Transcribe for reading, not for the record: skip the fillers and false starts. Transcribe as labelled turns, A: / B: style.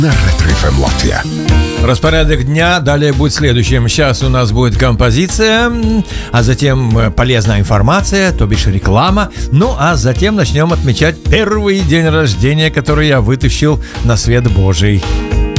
A: на Ретро-ФМ Латвия.
B: Распорядок дня далее будет следующим. Сейчас у нас будет композиция, а затем полезная информация, то бишь реклама. Ну, а затем начнем отмечать первый день рождения, который я вытащил на свет Божий.